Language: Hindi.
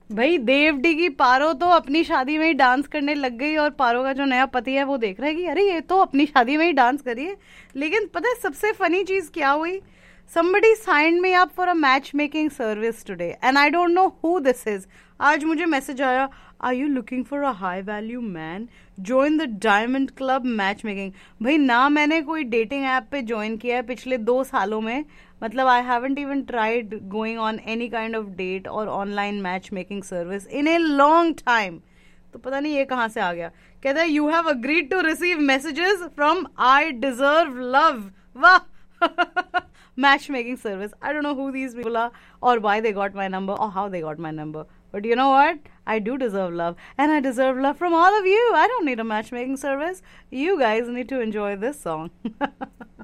भाई देवडी की पारो तो अपनी शादी में ही डांस करने लग गई, और पारो का जो नया पति है वो देख रहा है कि अरे ये तो अपनी शादी में ही डांस करी है। लेकिन पता है सबसे फनी चीज क्या हुई? somebody signed me up for a matchmaking service today and I don't know who this is. आज मुझे मैसेज आया, are you looking for a high value man, join the diamond club match making. भाई ना मैंने कोई डेटिंग ऐप पे ज्वाइन किया है पिछले 2 सालों में, मतलब I haven't even tried going on any kind of date और online match making service in a long time. तो पता नहीं ये कहाँ से आ गया। कहता है you have agreed to receive messages from I deserve love. वाह matchmaking service. I don't know who these people are or why they got my number or how they got my number. But you know what? I do deserve love. And I deserve love from all of you. I don't need a matchmaking service. You guys need to enjoy this song.